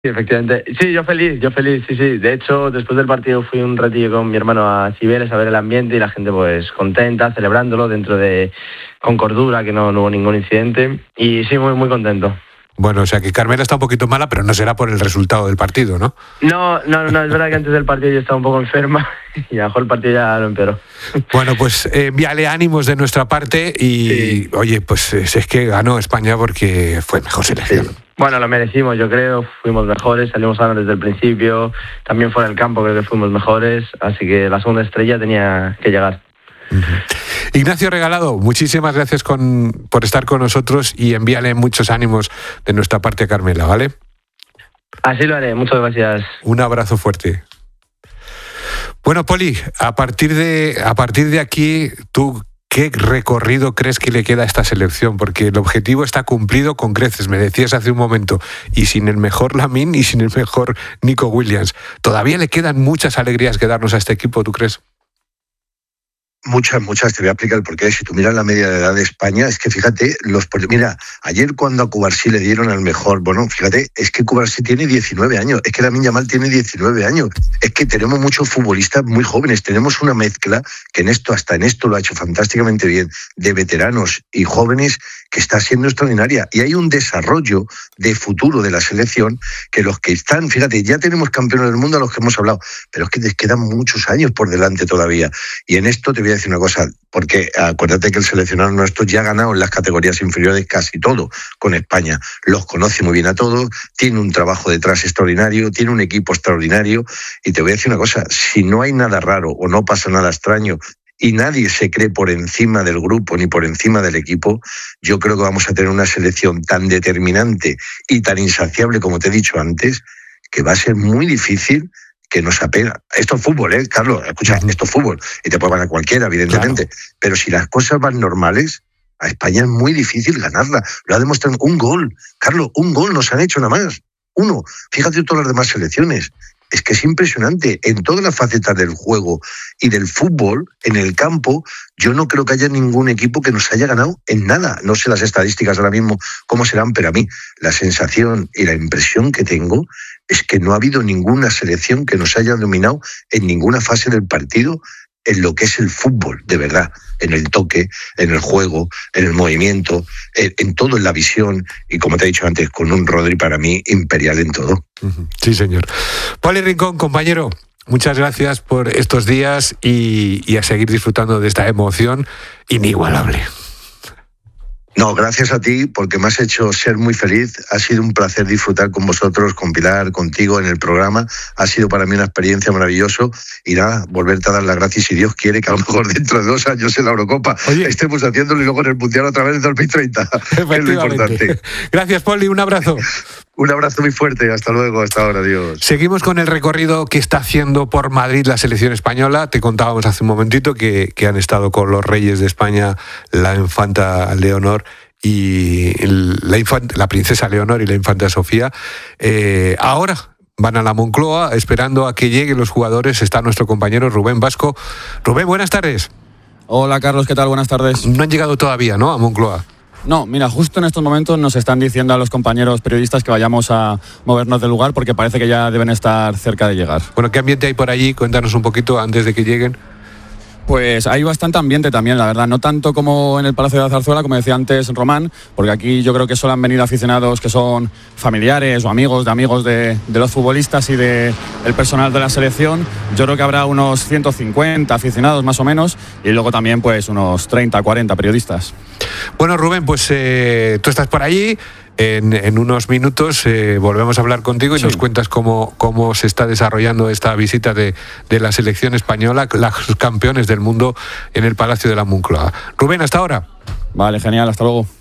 Sí, efectivamente. Sí, yo feliz, sí. De hecho, después del partido fui un ratillo con mi hermano a Cibeles a ver el ambiente y la gente pues contenta, celebrándolo con cordura, que no hubo ningún incidente. Y sí, muy, muy contento. Bueno, o sea que Carmela está un poquito mala, pero no será por el resultado del partido, ¿no? No, es verdad que antes del partido yo estaba un poco enferma y a lo mejor el partido ya lo empeoró. Bueno, pues envíale ánimos de nuestra parte y, sí. Oye, pues es que ganó España porque fue mejor selección. Sí. Bueno, lo merecimos, yo creo, fuimos mejores, salimos a ganar desde el principio, también fuera del campo creo que fuimos mejores, así que la segunda estrella tenía que llegar. Ignacio Regalado, muchísimas gracias por estar con nosotros y envíale muchos ánimos de nuestra parte a Carmela, ¿vale? Así lo haré, muchas gracias. Un abrazo fuerte. Bueno, Poli, a partir de aquí, ¿tú qué recorrido crees que le queda a esta selección? Porque el objetivo está cumplido con creces, me decías hace un momento, y sin el mejor Lamine y sin el mejor Nico Williams. ¿Todavía le quedan muchas alegrías que darnos a este equipo, tú crees? Muchas, te voy a explicar el porqué. Si tú miras la media de edad de España, es que fíjate, mira, ayer cuando a Cubarsí le dieron al mejor, bueno, fíjate, es que Cubarsí tiene 19 años, es que Lamine Yamal tiene 19 años, es que tenemos muchos futbolistas muy jóvenes, tenemos una mezcla que hasta en esto lo ha hecho fantásticamente bien, de veteranos y jóvenes que está siendo extraordinaria. Y hay un desarrollo de futuro de la selección que los que están, fíjate, ya tenemos campeones del mundo a los que hemos hablado, pero es que les quedan muchos años por delante todavía. Y en esto te voy a decir una cosa, porque acuérdate que el seleccionador nuestro ya ha ganado en las categorías inferiores casi todo con España. Los conoce muy bien a todos, tiene un trabajo detrás extraordinario, tiene un equipo extraordinario. Y te voy a decir una cosa, si no hay nada raro o no pasa nada extraño y nadie se cree por encima del grupo ni por encima del equipo, yo creo que vamos a tener una selección tan determinante y tan insaciable como te he dicho antes, que va a ser muy difícil que nos apena. Esto es fútbol, Carlos, escucha, esto es fútbol, y te puede ganar cualquiera, evidentemente, claro. Pero si las cosas van normales, a España es muy difícil ganarla. Lo ha demostrado un gol, Carlos, un gol nos han hecho nada más, uno. Fíjate todas las demás selecciones. Es que es impresionante. En todas las facetas del juego y del fútbol, en el campo, yo no creo que haya ningún equipo que nos haya ganado en nada. No sé las estadísticas ahora mismo cómo serán, pero a mí la sensación y la impresión que tengo es que no ha habido ninguna selección que nos haya dominado en ninguna fase del partido en lo que es el fútbol, de verdad, en el toque, en el juego, en el movimiento, en todo, en la visión, y como te he dicho antes, con un Rodri para mí imperial en todo. Sí, señor. Poli Rincón, compañero, muchas gracias por estos días y a seguir disfrutando de esta emoción inigualable. No, gracias a ti, porque me has hecho ser muy feliz. Ha sido un placer disfrutar con vosotros, con Pilar, contigo en el programa. Ha sido para mí una experiencia maravillosa. Y nada, volverte a dar las gracias, si Dios quiere, que a lo mejor dentro de 2 años en la Eurocopa estemos haciéndolo y luego en el Mundial otra vez en 2030. Es lo importante. Gracias, Poli, un abrazo. Un abrazo muy fuerte, hasta luego, hasta ahora, adiós. Seguimos con el recorrido que está haciendo por Madrid la selección española. Te contábamos hace un momentito que han estado con los reyes de España, la infanta Leonor y la princesa Leonor y la infanta Sofía. Ahora van a la Moncloa esperando a que lleguen los jugadores. Está nuestro compañero Rubén Vasco. Rubén, buenas tardes. Hola, Carlos, ¿qué tal? Buenas tardes. No han llegado todavía, ¿no?, a Moncloa. No, mira, justo en estos momentos nos están diciendo a los compañeros periodistas que vayamos a movernos del lugar porque parece que ya deben estar cerca de llegar. Bueno, ¿qué ambiente hay por allí? Cuéntanos un poquito antes de que lleguen. Pues hay bastante ambiente también, la verdad. No tanto como en el Palacio de la Zarzuela, como decía antes Román, porque aquí yo creo que solo han venido aficionados que son familiares o amigos de los futbolistas y del personal de la selección. Yo creo que habrá unos 150 aficionados más o menos y luego también pues unos 30, 40 periodistas. Bueno, Rubén, pues tú estás por allí. En unos minutos volvemos a hablar contigo y nos cuentas cómo se está desarrollando esta visita de la selección española, los campeones del mundo en el Palacio de la Moncloa. Rubén, hasta ahora. Vale, genial, hasta luego.